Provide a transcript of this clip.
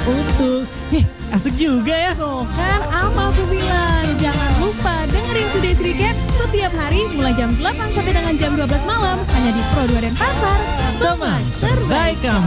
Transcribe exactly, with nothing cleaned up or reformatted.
untuk. Ih, asik juga ya. Tuh kan apa aku bilang, jangan lupa dengerin Today's Recap setiap hari mulai jam delapan sampai dengan jam dua belas malam hanya di Pro dua Denpasar, Teman terbaik kamu.